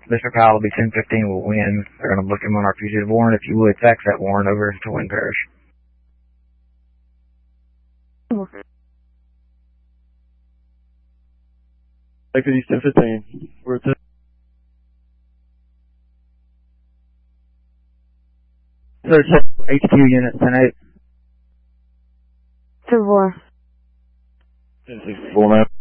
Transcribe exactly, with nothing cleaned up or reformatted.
Mister Powell will be ten fifteen will win. They're going to book him on our fugitive warrant. If you would, fax that warrant over to Wynn Parish. Activity ten fifteen. We're at Search H Q unit ten eight. Two four. ten sixty-four, man.